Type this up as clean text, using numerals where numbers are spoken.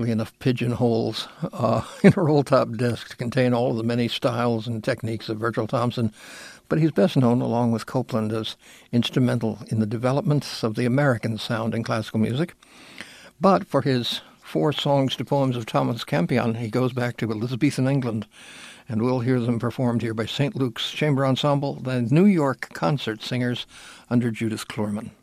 enough pigeonholes in a roll-top disc to contain all of the many styles and techniques of Virgil Thomson, but he's best known, along with Copland, as instrumental in the development of the American sound in classical music. But for his 4 songs to poems of Thomas Campion, he goes back to Elizabethan England, and we'll hear them performed here by St. Luke's Chamber Ensemble, the New York Concert Singers under Judith Kloermann.